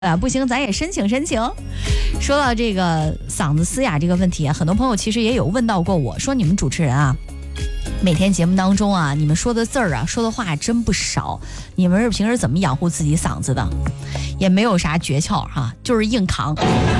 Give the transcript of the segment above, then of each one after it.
不行，咱也申请。说到这个嗓子嘶哑这个问题啊，很多朋友其实也有问到过我，说你们主持人啊，每天节目当中啊，你们说的字儿啊，说的话真不少，你们是平时怎么养护自己嗓子的？也没有啥诀窍哈，就是硬扛。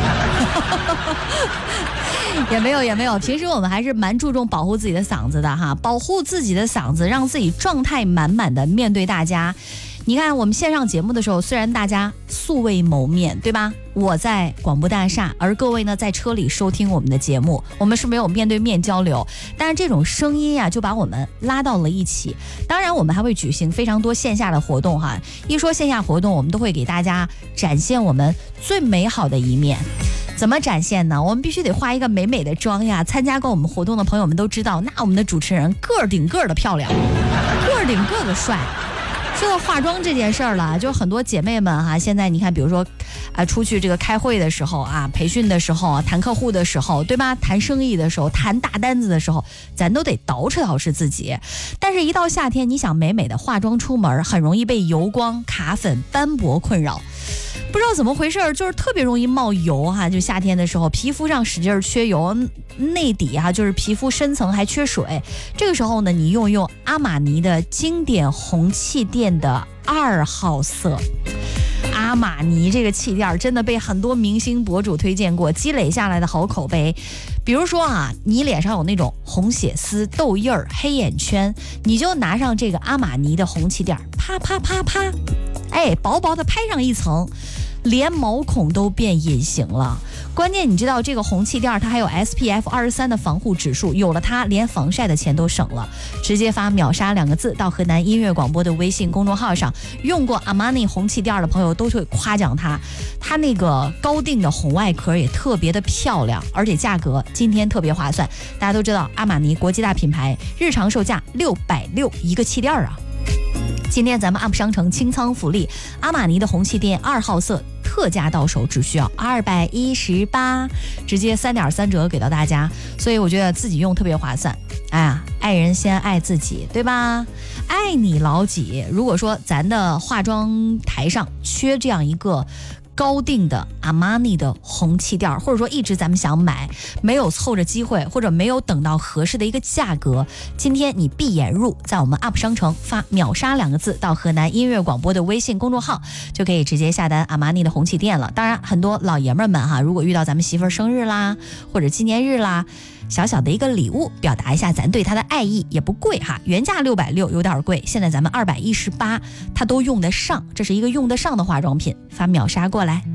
也没有，平时我们还是蛮注重保护自己的嗓子的哈，保护自己的嗓子，让自己状态满满的面对大家。你看我们线上节目的时候，虽然大家素未谋面，对吧？我在广播大厦，而各位呢在车里收听我们的节目，我们是没有面对面交流，但是这种声音呀，就把我们拉到了一起。当然我们还会举行非常多线下的活动哈，一说线下活动，我们都会给大家展现我们最美好的一面。怎么展现呢？我们必须得化一个美美的妆呀！参加过我们活动的朋友们都知道，那我们的主持人个儿顶个儿的漂亮，个儿顶个儿的帅。说到化妆这件事儿了，就很多姐妹们哈，现在你看，比如说出去这个开会的时候啊，培训的时候，谈客户的时候，对吧？谈生意的时候，谈大单子的时候，咱都得捯饬自己。但是一到夏天，你想美美的化妆出门，很容易被油光、卡粉、斑驳困扰。不知道怎么回事，就是特别容易冒油哈，就夏天的时候，皮肤上使劲缺油，内底哈就是皮肤深层还缺水。这个时候呢，你用阿玛尼的经典红气垫的2号色。阿玛尼这个气垫真的被很多明星博主推荐过，积累下来的好口碑。比如说啊，你脸上有那种红血丝、痘印儿、黑眼圈，你就拿上这个阿玛尼的红气垫，啪啪啪啪，薄薄的拍上一层，连毛孔都变隐形了。关键你知道这个红气垫它还有 SPF 23的防护指数，有了它连防晒的钱都省了。直接发秒杀2个字到河南音乐广播的微信公众号上，用过阿玛尼红气垫的朋友都会夸奖它那个高定的红外壳也特别的漂亮，而且价格今天特别划算。大家都知道阿玛尼国际大品牌，日常售价660一个气垫啊。今天咱们 UP 商城清仓福利，阿玛尼的红气垫2号色特价到手只需要218，直接3.3折给到大家，所以我觉得自己用特别划算。爱人先爱自己，对吧？爱你老几？如果说咱的化妆台上缺这样一个高定的阿玛尼的红气垫，或者说一直咱们想买，没有凑着机会，或者没有等到合适的一个价格，今天你闭眼入，在我们 UP 商城发秒杀2个字到河南音乐广播的微信公众号，就可以直接下单阿玛尼的红气垫了。当然很多老爷们们哈，如果遇到咱们媳妇儿生日啦，或者纪念日啦，小小的一个礼物，表达一下咱对他的爱意，也不贵哈，原价660有点贵，现在咱们218，它都用得上，这是一个用得上的化妆品，发秒杀过来。